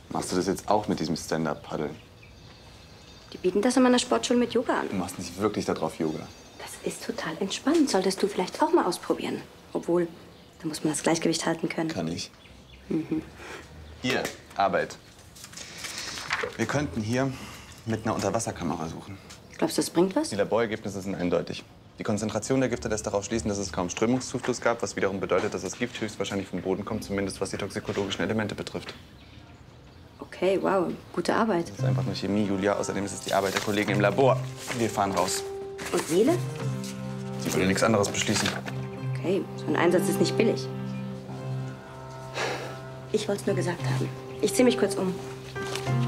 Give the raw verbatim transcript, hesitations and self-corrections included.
Machst du das jetzt auch mit diesem Stand-Up-Paddeln? Die bieten das in meiner Sportschule mit Yoga an. Du machst nicht wirklich da drauf Yoga. Das ist total entspannt. Solltest du vielleicht auch mal ausprobieren. Obwohl, da muss man das Gleichgewicht halten können. Kann ich. Mhm. Hier, Arbeit. Wir könnten hier mit einer Unterwasserkamera suchen. Glaubst du, das bringt was? Die Laborergebnisse sind eindeutig. Die Konzentration der Gifte lässt darauf schließen, dass es kaum Strömungszufluss gab, was wiederum bedeutet, dass das Gift höchstwahrscheinlich vom Boden kommt, zumindest was die toxikologischen Elemente betrifft. Okay, wow, gute Arbeit. Das ist einfach nur Chemie, Julia. Außerdem ist es die Arbeit der Kollegen im Labor. Wir fahren raus. Und Nele? Sie würde nichts anderes beschließen. Okay, so ein Einsatz ist nicht billig. Ich wollte es nur gesagt haben. Ich ziehe mich kurz um.